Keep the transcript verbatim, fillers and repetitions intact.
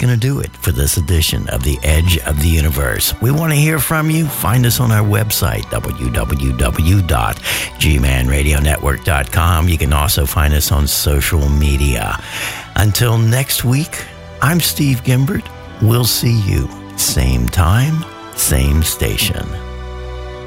going to do it for this edition of The Edge of the Universe. We want to hear from you. Find us on our website, w w w dot g man radio network dot com. You can also find us on social media. Until next week, I'm Steve Gimbert. We'll see you same time, same station.